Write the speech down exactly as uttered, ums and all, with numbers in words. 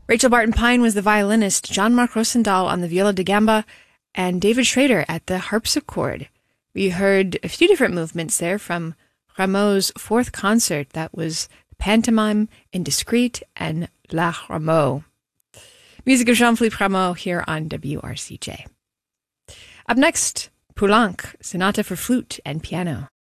Rachel Barton Pine was the violinist, Jean-Marc Rosendahl on the viola da gamba, and David Schrader at the harpsichord. We heard a few different movements there from Rameau's fourth concert. That was Pantomime, Indiscreet, and La Rameau. Music of Jean-Philippe Rameau here on W R C J. Up next, Poulenc, Sonata for Flute and Piano.